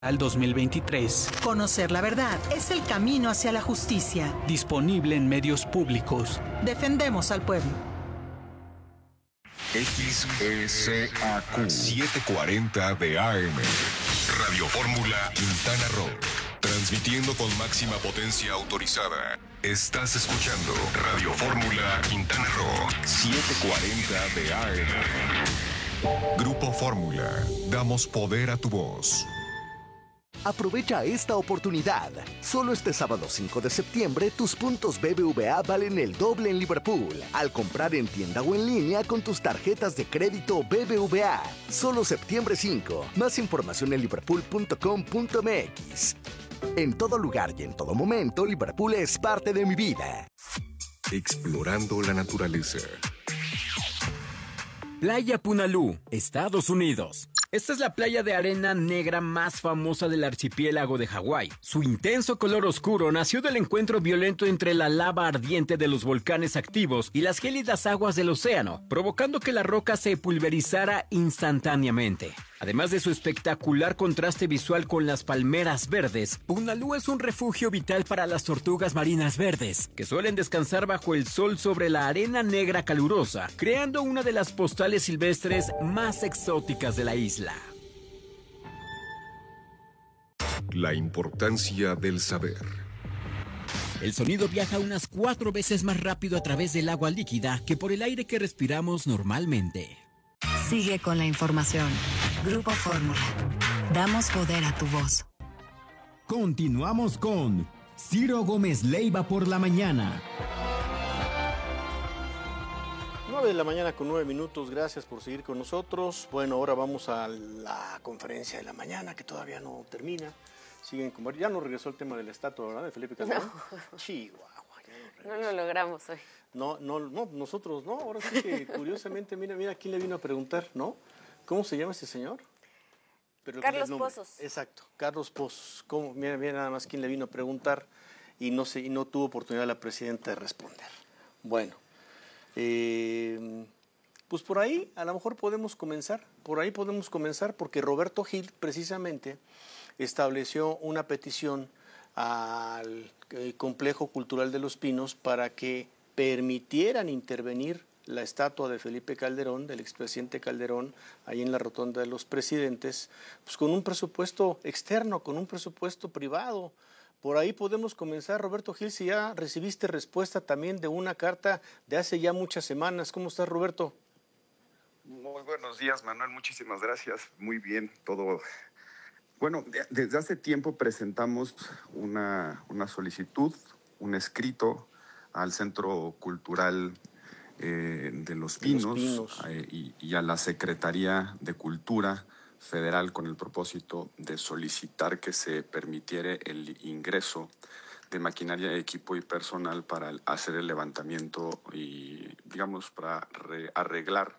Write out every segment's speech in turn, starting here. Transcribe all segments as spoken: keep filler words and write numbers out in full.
Al dos mil veintitrés. Conocer la verdad es el camino hacia la justicia. Disponible en medios públicos. Defendemos al pueblo. X S A Q setecientos cuarenta de A M. Radio Fórmula Quintana Roo. Transmitiendo con máxima potencia autorizada. Estás escuchando Radio Fórmula Quintana Roo setecientos cuarenta de A M. Grupo Fórmula. Damos poder a tu voz. Aprovecha esta oportunidad. Solo este sábado cinco de septiembre, tus puntos B B V A valen el doble en Liverpool al comprar en tienda o en línea con tus tarjetas de crédito B B V A. Solo septiembre cinco. Más información en liverpool punto com punto m x. En todo lugar y en todo momento, Liverpool es parte de mi vida. Explorando la naturaleza. Playa Punalú, Estados Unidos. Esta es la playa de arena negra más famosa del archipiélago de Hawái. Su intenso color oscuro nació del encuentro violento entre la lava ardiente de los volcanes activos y las gélidas aguas del océano, provocando que la roca se pulverizara instantáneamente. Además de su espectacular contraste visual con las palmeras verdes, Punalú es un refugio vital para las tortugas marinas verdes, que suelen descansar bajo el sol sobre la arena negra calurosa, creando una de las postales silvestres más exóticas de la isla. La importancia del saber. El sonido viaja unas cuatro veces más rápido a través del agua líquida que por el aire que respiramos normalmente. Sigue con la información. Grupo Fórmula. Damos poder a tu voz. Continuamos con Ciro Gómez Leiva por la mañana. nueve de la mañana con nueve minutos, gracias por seguir con nosotros. Bueno, ahora vamos a la conferencia de la mañana que todavía no termina. Siguen con... Ya no regresó el tema de la estatua, ¿verdad? De Felipe Calderón. No. Chihuahua, ya no No lo logramos hoy. No, no, no, nosotros no. Ahora sí que curiosamente, mira, mira quién le vino a preguntar, ¿no? ¿Cómo se llama ese señor? Pero Carlos Pozos. Exacto, Carlos Pozos. ¿Cómo? Mira, mira nada más quién le vino a preguntar y no, se, y no tuvo oportunidad la presidenta de responder. Bueno, eh, pues por ahí a lo mejor podemos comenzar, por ahí podemos comenzar porque Roberto Gil precisamente estableció una petición al eh, Complejo Cultural de Los Pinos para que permitieran intervenir la estatua de Felipe Calderón, del expresidente Calderón, ahí en la Rotonda de los Presidentes, pues con un presupuesto externo, con un presupuesto privado. Por ahí podemos comenzar, Roberto Gil, si ya recibiste respuesta también de una carta de hace ya muchas semanas. ¿Cómo estás, Roberto? Muy buenos días, Manuel, muchísimas gracias. Muy bien, todo. Bueno, desde hace tiempo presentamos una, una solicitud, un escrito al Centro Cultural Eh, de Los Pinos, Los Pinos. Eh, y, y a la Secretaría de Cultura Federal con el propósito de solicitar que se permitiera el ingreso de maquinaria, equipo y personal para hacer el levantamiento y, digamos, para arreglar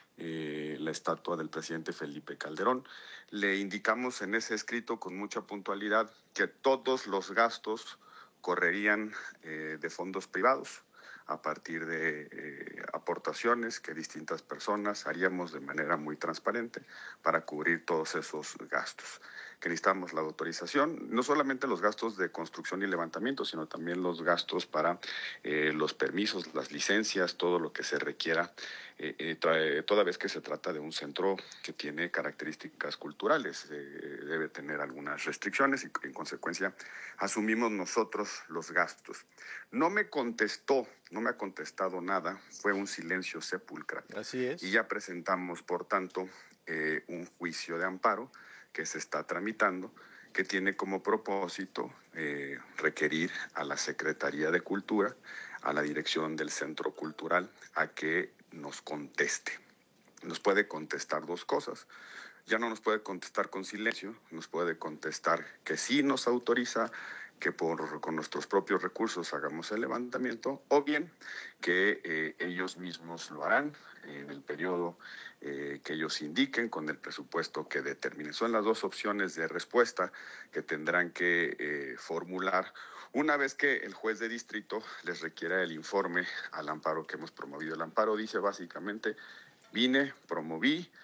eh, la estatua del presidente Felipe Calderón. Le indicamos en ese escrito con mucha puntualidad que todos los gastos correrían eh, de fondos privados, a partir de eh, aportaciones que distintas personas haríamos de manera muy transparente para cubrir todos esos gastos. Que necesitamos la autorización, no solamente los gastos de construcción y levantamiento, sino también los gastos para eh, los permisos, las licencias, todo lo que se requiera, eh, eh, toda vez que se trata de un centro que tiene características culturales, eh, debe tener algunas restricciones y en consecuencia asumimos nosotros los gastos. No me contestó, no me ha contestado nada, fue un silencio sepulcral. Así es. Y ya presentamos, por tanto, eh, un juicio de amparo que se está tramitando, que tiene como propósito eh, requerir a la Secretaría de Cultura, a la dirección del Centro Cultural, a que nos conteste. Nos puede contestar dos cosas. Ya no nos puede contestar con silencio, nos puede contestar que sí nos autoriza que por, con nuestros propios recursos hagamos el levantamiento, o bien que eh, ellos mismos lo harán en el periodo eh, que ellos indiquen con el presupuesto que determinen. Son las dos opciones de respuesta que tendrán que eh, formular una vez que el juez de distrito les requiera el informe al amparo que hemos promovido. El amparo dice básicamente, vine, promoví,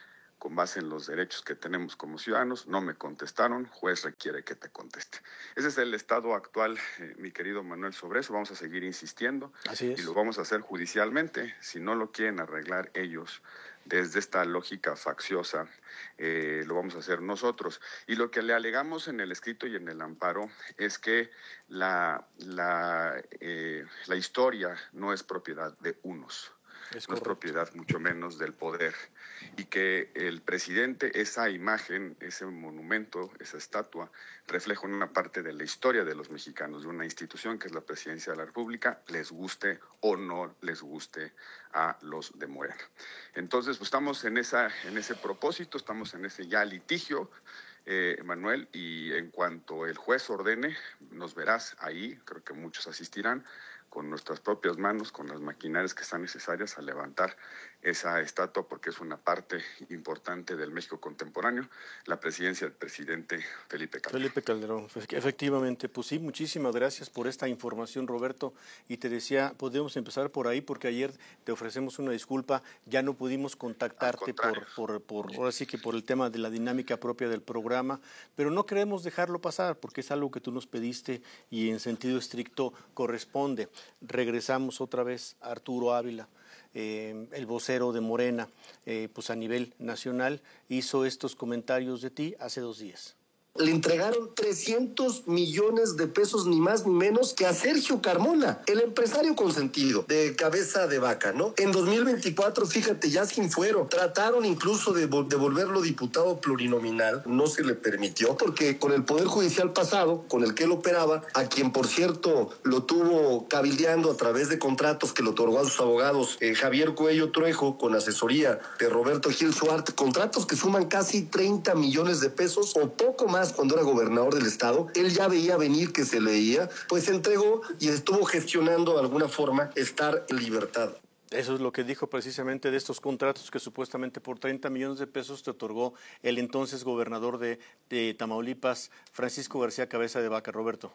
con base en los derechos que tenemos como ciudadanos. No me contestaron, juez requiere que te conteste. Ese es el estado actual, eh, mi querido Manuel, sobre eso. Vamos a seguir insistiendo. Así es. Y lo vamos a hacer judicialmente. Si no lo quieren arreglar ellos desde esta lógica facciosa, eh, lo vamos a hacer nosotros. Y lo que le alegamos en el escrito y en el amparo es que la, la, eh, la historia no es propiedad de unos. Es no es propiedad mucho menos del poder, y que el presidente, esa imagen, ese monumento, esa estatua, refleja una parte de la historia de los mexicanos, de una institución que es la Presidencia de la República, les guste o no les guste a los de Morena. Entonces, pues estamos en, esa, en ese propósito, estamos en ese ya litigio, eh, Manuel, y en cuanto el juez ordene, nos verás ahí, creo que muchos asistirán, con nuestras propias manos, con las maquinarias que están necesarias a levantar esa estatua, porque es una parte importante del México contemporáneo, la presidencia del presidente Felipe Calderón. Felipe Calderón, efectivamente, pues sí, muchísimas gracias por esta información, Roberto, y te decía, podemos empezar por ahí, porque ayer te ofrecemos una disculpa, ya no pudimos contactarte por, por, por, ahora sí que por el tema de la dinámica propia del programa, pero no queremos dejarlo pasar, porque es algo que tú nos pediste y en sentido estricto corresponde. Regresamos otra vez a Arturo Ávila, eh, el vocero de Morena, eh, pues a nivel nacional, hizo estos comentarios de ti hace dos días. Le entregaron trescientos millones de pesos, ni más ni menos, que a Sergio Carmona, el empresario consentido de Cabeza de Vaca, ¿no? En dos mil veinticuatro, fíjate, ya sin fuero, trataron incluso de devolverlo diputado plurinominal, no se le permitió, porque con el Poder Judicial pasado, con el que él operaba, a quien, por cierto, lo tuvo cabildeando a través de contratos que le otorgó a sus abogados eh, Javier Cuello Truejo, con asesoría de Roberto Gil Suárez, contratos que suman casi treinta millones de pesos o poco más. Cuando era gobernador del estado, él ya veía venir que se leía, pues se entregó y estuvo gestionando de alguna forma estar en libertad. Eso es lo que dijo precisamente de estos contratos que supuestamente por treinta millones de pesos te otorgó el entonces gobernador de, de Tamaulipas, Francisco García Cabeza de Vaca. Roberto.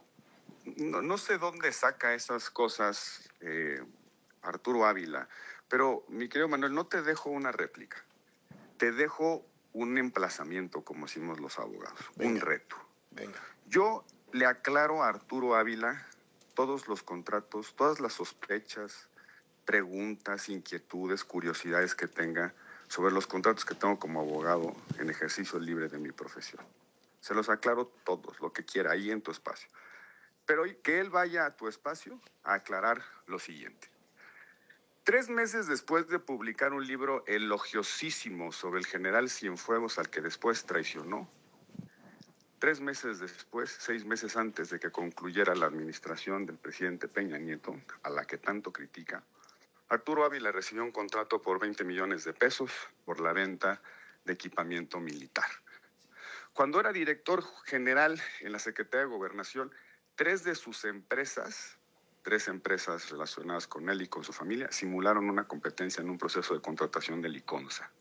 No, no sé dónde saca esas cosas eh, Arturo Ávila, pero mi querido Manuel, no te dejo una réplica, te dejo un emplazamiento, como decimos los abogados, venga, un reto. Venga. Yo le aclaro a Arturo Ávila todos los contratos, todas las sospechas, preguntas, inquietudes, curiosidades que tenga sobre los contratos que tengo como abogado en ejercicio libre de mi profesión. Se los aclaro todos, lo que quiera, ahí en tu espacio. Pero que él vaya a tu espacio a aclarar lo siguiente. Tres meses después de publicar un libro elogiosísimo sobre el general Cienfuegos, al que después traicionó, tres meses después, seis meses antes de que concluyera la administración del presidente Peña Nieto, a la que tanto critica, Arturo Ávila recibió un contrato por veinte millones de pesos por la venta de equipamiento militar. Cuando era director general en la Secretaría de Gobernación, tres de sus empresas, tres empresas relacionadas con él y con su familia, simularon una competencia en un proceso de contratación de Liconza.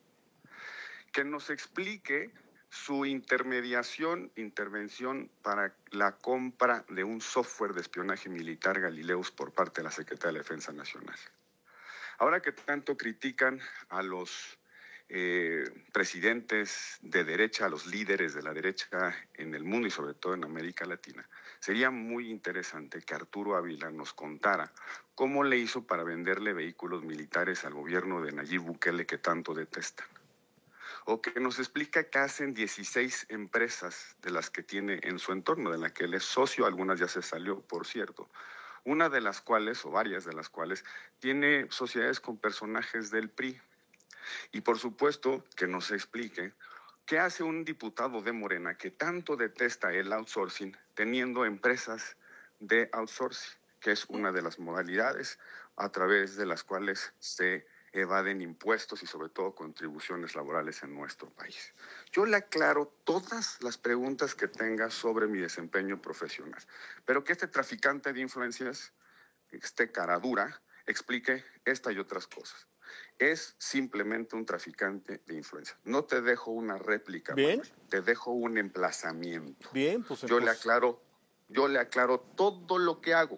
Que nos explique su intermediación, intervención para la compra de un software de espionaje militar Galileus por parte de la Secretaría de la Defensa Nacional. Ahora que tanto critican a los eh, presidentes de derecha, a los líderes de la derecha en el mundo y sobre todo en América Latina, sería muy interesante que Arturo Ávila nos contara cómo le hizo para venderle vehículos militares al gobierno de Nayib Bukele que tanto detestan. O que nos explica qué hacen dieciséis empresas de las que tiene en su entorno, de las que él es socio, algunas ya se salió, por cierto. Una de las cuales, o varias de las cuales, tiene sociedades con personajes del P R I. Y por supuesto que nos explique qué hace un diputado de Morena que tanto detesta el outsourcing teniendo empresas de outsourcing, que es una de las modalidades a través de las cuales se evaden impuestos y sobre todo contribuciones laborales en nuestro país. Yo le aclaro todas las preguntas que tenga sobre mi desempeño profesional, pero que este traficante de influencias, este cara dura, explique esta y otras cosas. Es simplemente un traficante de influencia. No te dejo una réplica, Bien. Manuel, te dejo un emplazamiento. Bien, pues yo entonces... le aclaro, yo le aclaro todo lo que hago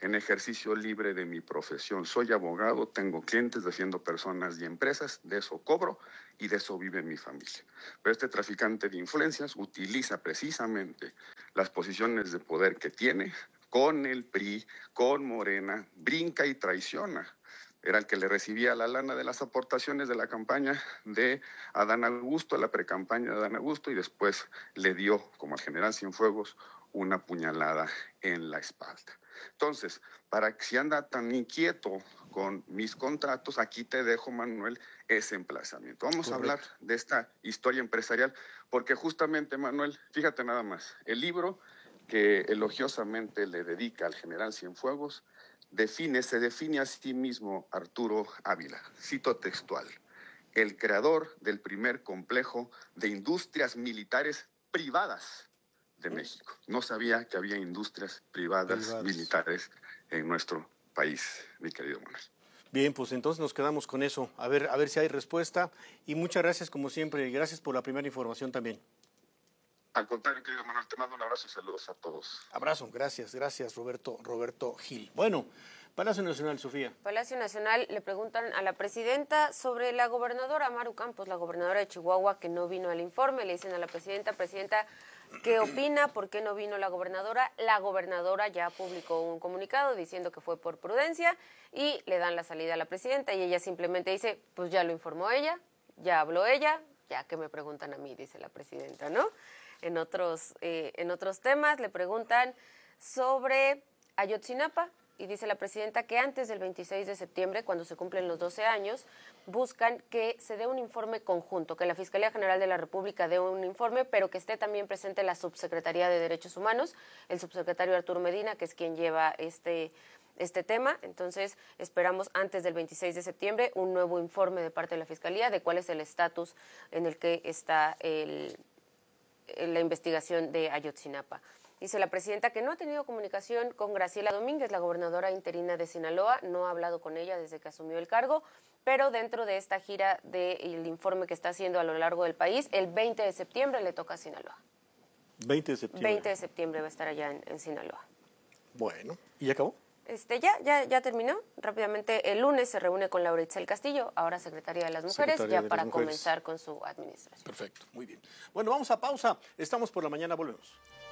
en ejercicio libre de mi profesión. Soy abogado, tengo clientes, defiendo personas y empresas, de eso cobro y de eso vive mi familia. Pero este traficante de influencias utiliza precisamente las posiciones de poder que tiene con el P R I, con Morena, brinca y traiciona. Era el que le recibía la lana de las aportaciones de la campaña de Adán Augusto, la precampaña de Adán Augusto, y después le dio, como al general Cienfuegos, una puñalada en la espalda. Entonces, para que si anda tan inquieto con mis contratos, aquí te dejo, Manuel, ese emplazamiento. Vamos Correcto. a hablar de esta historia empresarial, porque justamente, Manuel, fíjate nada más, el libro que elogiosamente le dedica al general Cienfuegos, define, se define a sí mismo Arturo Ávila, cito textual, el creador del primer complejo de industrias militares privadas de México. No sabía que había industrias privadas, privadas. militares en nuestro país, mi querido Manuel. Bien, pues entonces nos quedamos con eso, a ver, a ver si hay respuesta, y muchas gracias como siempre, y gracias por la primera información también. Al contrario, querido Manuel, te mando un abrazo y saludos a todos. Abrazo, gracias, gracias Roberto, Roberto Gil. Bueno, Palacio Nacional, Sofía. Palacio Nacional, le preguntan a la presidenta sobre la gobernadora Maru Campos, la gobernadora de Chihuahua, que no vino al informe. Le dicen a la presidenta, presidenta, ¿qué opina? ¿Por qué no vino la gobernadora? La gobernadora ya publicó un comunicado diciendo que fue por prudencia y le dan la salida a la presidenta y ella simplemente dice, pues ya lo informó ella, ya habló ella, ya que me preguntan a mí, dice la presidenta, ¿no? En otros, eh, en otros temas le preguntan sobre Ayotzinapa y dice la presidenta que antes del veintiséis de septiembre, cuando se cumplen los doce años, buscan que se dé un informe conjunto, que la Fiscalía General de la República dé un informe, pero que esté también presente la Subsecretaría de Derechos Humanos, el subsecretario Arturo Medina, que es quien lleva este, este tema. Entonces, esperamos antes del veintiséis de septiembre un nuevo informe de parte de la Fiscalía de cuál es el estatus en el que está el... la investigación de Ayotzinapa. Dice la presidenta que no ha tenido comunicación con Graciela Domínguez, la gobernadora interina de Sinaloa, no ha hablado con ella desde que asumió el cargo, pero dentro de esta gira del informe que está haciendo a lo largo del país, el veinte de septiembre le toca a Sinaloa. veinte de septiembre. veinte de septiembre va a estar allá en, en Sinaloa. Bueno, ¿y ya acabó? Este, ya, ya, ya terminó. Rápidamente, el lunes se reúne con Laura Itzel Castillo, ahora secretaria de las Mujeres, secretaria ya para comenzar con su administración. Perfecto, muy bien. Bueno, vamos a pausa. Estamos por la mañana, volvemos.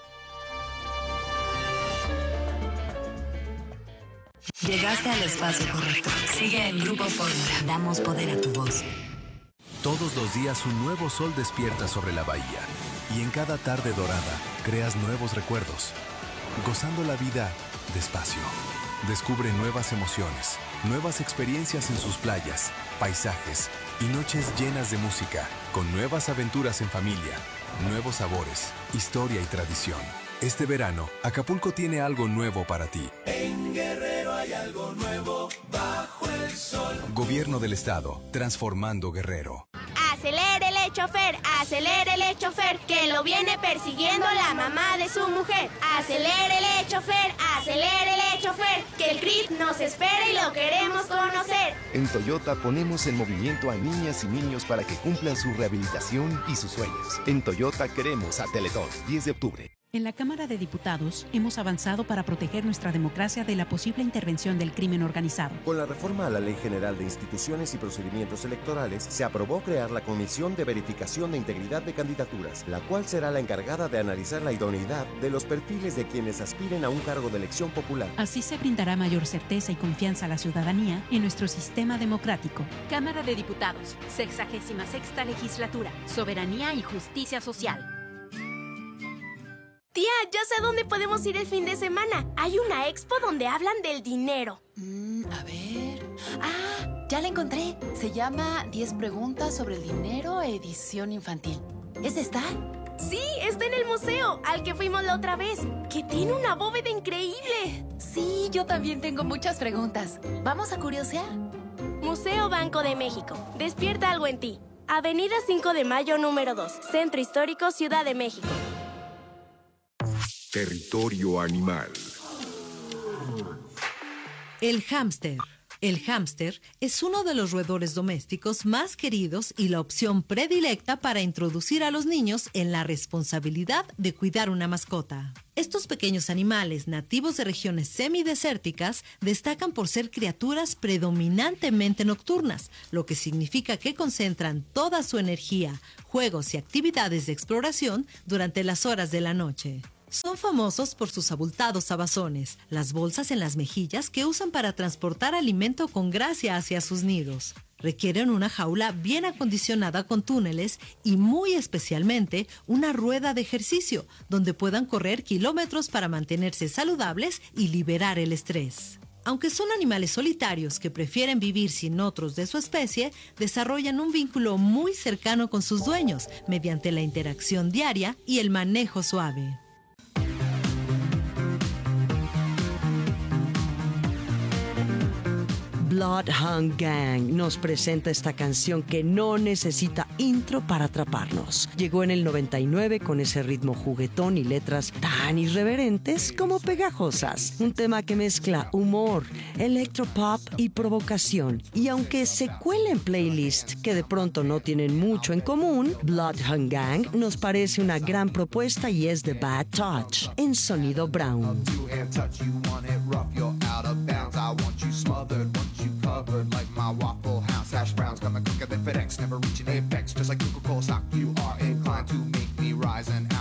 Llegaste al espacio correcto. Sigue en Grupo Fórmula. Damos poder a tu voz. Todos los días un nuevo sol despierta sobre la bahía. Y en cada tarde dorada creas nuevos recuerdos. Gozando la vida despacio. Descubre nuevas emociones, nuevas experiencias en sus playas, paisajes y noches llenas de música, con nuevas aventuras en familia, nuevos sabores, historia y tradición. Este verano, Acapulco tiene algo nuevo para ti. En Guerrero hay algo nuevo bajo el sol. Gobierno del Estado, transformando Guerrero. Acelérele, chofer, acelérele, chofer, que lo viene persiguiendo la mamá de su mujer. Acelérele, chofer, acelérele, chofer, que el C R I T nos espera y lo queremos conocer. En Toyota ponemos en movimiento a niñas y niños para que cumplan su rehabilitación y sus sueños. En Toyota queremos a Teletón, diez de octubre. En la Cámara de Diputados hemos avanzado para proteger nuestra democracia de la posible intervención del crimen organizado. Con la reforma a la Ley General de Instituciones y Procedimientos Electorales, se aprobó crear la Comisión de Verificación de Integridad de Candidaturas, la cual será la encargada de analizar la idoneidad de los perfiles de quienes aspiren a un cargo de elección popular. Así se brindará mayor certeza y confianza a la ciudadanía en nuestro sistema democrático. Cámara de Diputados, sexagésima sexta legislatura, Soberanía y Justicia Social. Tía, ya sé dónde podemos ir el fin de semana. Hay una expo donde hablan del dinero. Mm, a ver... Ah, ya la encontré. Se llama diez preguntas sobre el dinero, edición infantil. ¿Es esta? Sí, está en el museo, al que fuimos la otra vez, que tiene una bóveda increíble. Sí, yo también tengo muchas preguntas. ¿Vamos a curiosear? Museo Banco de México. Despierta algo en ti. Avenida cinco de mayo, número dos. Centro Histórico, Ciudad de México. Territorio animal. El hámster. El hámster es uno de los roedores domésticos más queridos y la opción predilecta para introducir a los niños en la responsabilidad de cuidar una mascota. Estos pequeños animales, nativos de regiones semidesérticas, destacan por ser criaturas predominantemente nocturnas, lo que significa que concentran toda su energía, juegos y actividades de exploración durante las horas de la noche. Son famosos por sus abultados abazones, las bolsas en las mejillas que usan para transportar alimento con gracia hacia sus nidos. Requieren una jaula bien acondicionada con túneles y muy especialmente una rueda de ejercicio donde puedan correr kilómetros para mantenerse saludables y liberar el estrés. Aunque son animales solitarios que prefieren vivir sin otros de su especie, desarrollan un vínculo muy cercano con sus dueños mediante la interacción diaria y el manejo suave. Bloodhound Gang nos presenta esta canción que no necesita intro para atraparnos. Llegó en el noventa y nueve con ese ritmo juguetón y letras tan irreverentes como pegajosas. Un tema que mezcla humor, electropop y provocación. Y aunque se cuela en playlists que de pronto no tienen mucho en común, Bloodhound Gang nos parece una gran propuesta y es The Bad Touch en sonido brown. You covered like my Waffle House. Hash browns coming quicker than FedEx, never reaching apex. Just like Coca-Cola stock, you are inclined to make me rise and